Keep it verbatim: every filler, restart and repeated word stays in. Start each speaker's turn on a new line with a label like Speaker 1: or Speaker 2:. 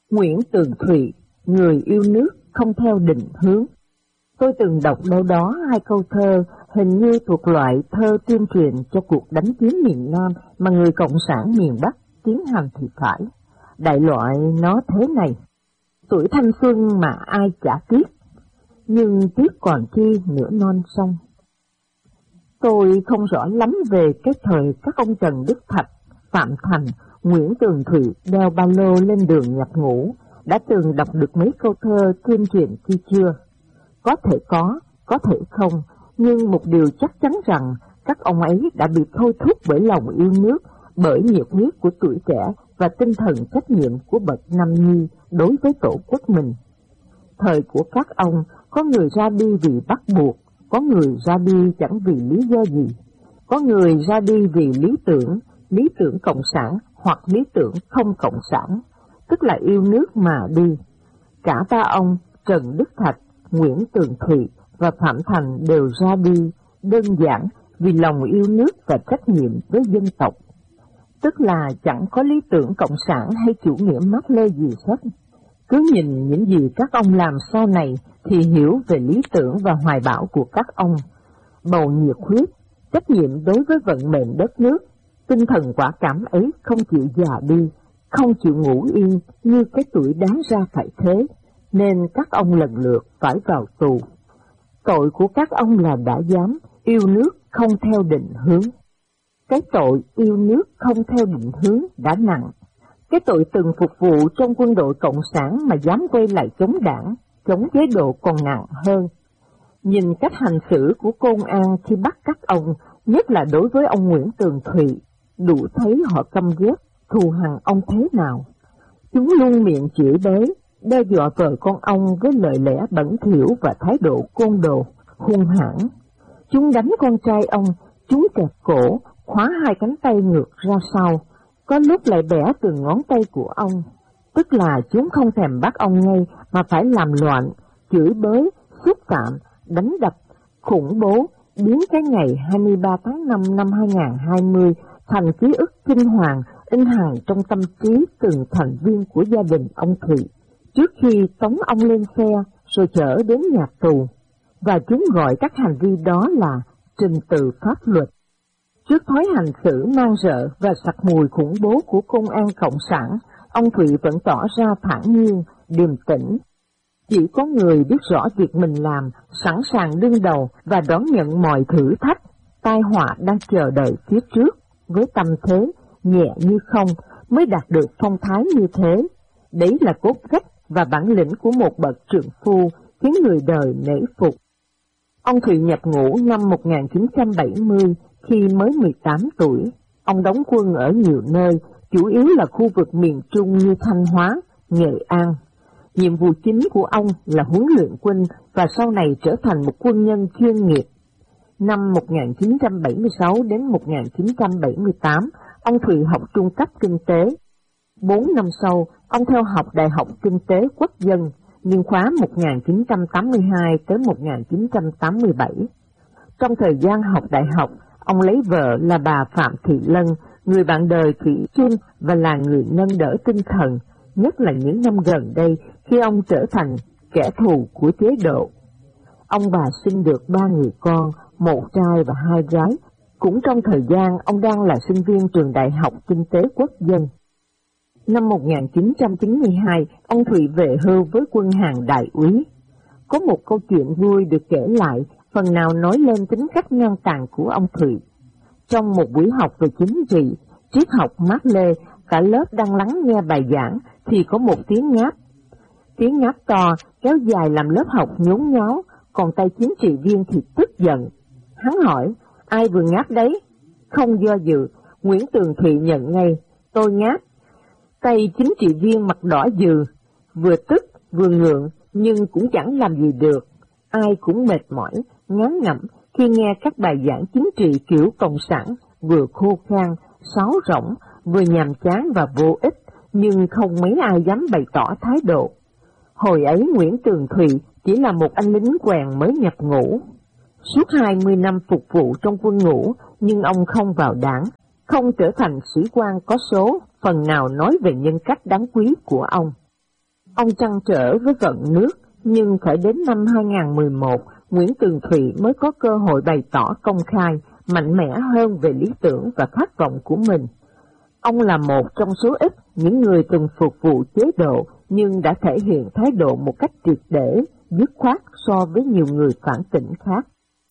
Speaker 1: Nguyễn Tường Thụy, người yêu nước không theo định hướng. Tôi từng đọc đâu đó hai câu thơ hình như thuộc loại thơ tuyên truyền cho cuộc đánh chiếm miền Nam mà người Cộng sản miền Bắc tiến hành thì phải. Đại loại nó thế này: tuổi thanh xuân mà ai chả tiếc, nhưng tiếc còn chi nửa non sông. Tôi không rõ lắm về cái thời các ông Trần Đức Thạch, Phạm Thành, Nguyễn Tường Thụy đeo ba lô lên đường nhập ngũ, đã từng đọc được mấy câu thơ tuyên truyền chi chưa? Có thể có, có thể không, nhưng một điều chắc chắn rằng các ông ấy đã bị thôi thúc bởi lòng yêu nước, bởi nhiệt huyết của tuổi trẻ và tinh thần trách nhiệm của bậc nam nhi đối với tổ quốc mình. Thời của các ông, có người ra đi vì bắt buộc, có người ra đi chẳng vì lý do gì, có người ra đi vì lý tưởng, lý tưởng cộng sản hoặc lý tưởng không cộng sản, tức là yêu nước mà đi. Cả ba ông Trần Đức Thạch, Nguyễn Tường Thụy và Phạm Thành đều ra đi đơn giản vì lòng yêu nước và trách nhiệm với dân tộc, tức là chẳng có lý tưởng cộng sản hay chủ nghĩa Mác Lê gì hết. Cứ nhìn những gì các ông làm sau này thì hiểu về lý tưởng và hoài bão của các ông, bầu nhiệt huyết, trách nhiệm đối với vận mệnh đất nước, tinh thần quả cảm ấy không chịu già đi, không chịu ngủ yên như cái tuổi đáng ra phải thế, nên các ông lần lượt phải vào tù. Tội của các ông là đã dám yêu nước không theo định hướng. Cái tội yêu nước không theo định hướng đã nặng. Cái tội từng phục vụ trong quân đội cộng sản mà dám quay lại chống đảng, chống chế độ còn nặng hơn. Nhìn cách hành xử của công an khi bắt các ông, nhất là đối với ông Nguyễn Tường Thụy, đủ thấy họ căm ghét, thù hằn ông thế nào. Chúng luôn miệng chửi bới, đe dọa vợ con ông với lời lẽ bẩn thỉu và thái độ côn đồ, hung hãn. Chúng đánh con trai ông, chúng kẹp cổ, khóa hai cánh tay ngược ra sau, có lúc lại bẻ từng ngón tay của ông. Tức là chúng không thèm bắt ông ngay mà phải làm loạn, chửi bới, xúc phạm, đánh đập, khủng bố, biến cái ngày hai mươi ba tháng năm năm hai nghìn không trăm hai mươi thành ký ức kinh hoàng in hằn trong tâm trí từng thành viên của gia đình ông Thụy, trước khi tống ông lên xe rồi chở đến nhà tù, và chúng gọi các hành vi đó là trình tự pháp luật. Trước thói hành xử man rợ và sặc mùi khủng bố của công an cộng sản, ông Thụy vẫn tỏ ra thản nhiên, điềm tĩnh. Chỉ có người biết rõ việc mình làm, sẵn sàng đương đầu và đón nhận mọi thử thách, tai họa đang chờ đợi phía trước, với tâm thế nhẹ như không mới đạt được phong thái như thế. Đấy là cốt cách và bản lĩnh của một bậc trượng phu khiến người đời nể phục. Ông Thụy nhập ngũ năm một nghìn chín trăm bảy mươi khi mới mười tám tuổi. Ông đóng quân ở nhiều nơi, chủ yếu là khu vực miền Trung như Thanh Hóa, Nghệ An. Nhiệm vụ chính của ông là huấn luyện quân và sau này trở thành một quân nhân chuyên nghiệp. Năm một nghìn chín trăm bảy mươi sáu đến một nghìn chín trăm bảy mươi tám, ông Thụy học trung cấp kinh tế. Bốn năm sau, ông theo học Đại học Kinh tế Quốc dân, niên khóa một nghìn chín trăm tám mươi hai tới một nghìn chín trăm tám mươi bảy. Trong thời gian học đại học, ông lấy vợ là bà Phạm Thị Lân, người bạn đời Thụy Xuân và là người nâng đỡ tinh thần, nhất là những năm gần đây khi ông trở thành kẻ thù của chế độ. Ông bà sinh được ba người con, một trai và hai gái, cũng trong thời gian ông đang là sinh viên trường Đại học Kinh tế Quốc dân. Năm một nghìn chín trăm chín mươi hai, ông Thụy về hưu với quân hàm đại úy. Có một câu chuyện vui được kể lại, phần nào nói lên tính cách ngang tàn của ông Thụy. Trong một buổi học về chính trị, triết học Mác Lê, cả lớp đang lắng nghe bài giảng thì có một tiếng ngáp. Tiếng ngáp to kéo dài làm lớp học nhốn nháo, còn tay chính trị viên thì tức giận. Hắn hỏi, ai vừa ngáp đấy? Không do dự, Nguyễn Tường Thụy nhận ngay, tôi ngáp. Tay chính trị viên mặt đỏ dừ, vừa tức vừa ngượng nhưng cũng chẳng làm gì được. Ai cũng mệt mỏi, ngán ngẩm khi nghe các bài giảng chính trị kiểu cộng sản, vừa khô khan, sáo rỗng, vừa nhàm chán và vô ích, nhưng không mấy ai dám bày tỏ thái độ. Hồi ấy Nguyễn Tường Thụy chỉ là một anh lính quèn mới nhập ngũ. Suốt hai mươi năm phục vụ trong quân ngũ, nhưng ông không vào đảng, không trở thành sĩ quan có số, phần nào nói về nhân cách đáng quý của ông. Ông trăn trở với vận nước, nhưng phải đến năm hai nghìn không trăm mười một, Nguyễn Tường Thụy mới có cơ hội bày tỏ công khai, mạnh mẽ hơn về lý tưởng và khát vọng của mình. Ông là một trong số ít những người từng phục vụ chế độ nhưng đã thể hiện thái độ một cách triệt để, dứt khoát so với nhiều người phản tỉnh khác.